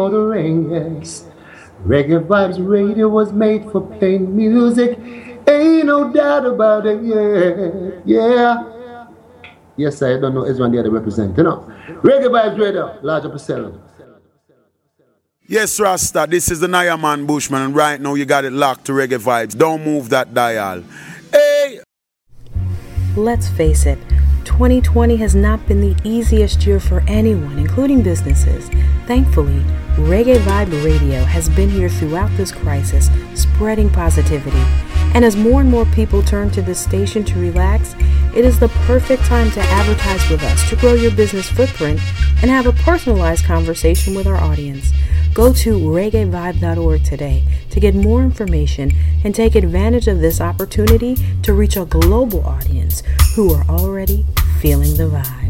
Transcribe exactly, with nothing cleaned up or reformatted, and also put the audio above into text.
the rain, yes. Reggae Vibes Radio was made for playing music. Ain't no doubt about it, yeah. Yeah. Yes, I don't know Ezra the other represent, you know. Reggae Vibes Radio, large up a Yes, Rasta, this is the Naya Man Bushman, and right now you got it locked to Reggae Vibes. Don't move that dial. Hey! Let's face it, twenty twenty has not been the easiest year for anyone, including businesses. Thankfully, Reggae Vibe Radio has been here throughout this crisis, spreading positivity. And as more and more people turn to this station to relax, it is the perfect time to advertise with us to grow your business footprint and have a personalized conversation with our audience. Go to reggae vibe dot org today to get more information and take advantage of this opportunity to reach a global audience who are already feeling the vibe.